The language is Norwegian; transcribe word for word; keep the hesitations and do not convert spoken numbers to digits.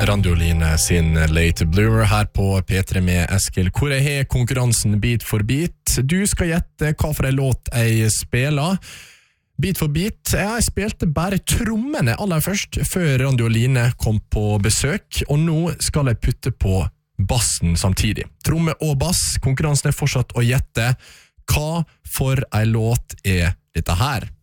Randoline sin Late Bloomer her på P tre med Eskil, hvor jeg har konkurransen bit for bit. Du skal gjette hva for en låt jeg spiller. Bit for bit. Jeg spilte bare trommene aller først, før Randoline kom på besøk, og nå skal jeg putte på bassen samtidig. Tromme og bass. Konkurransen er fortsatt å gjette. Hva for en låt er dette her?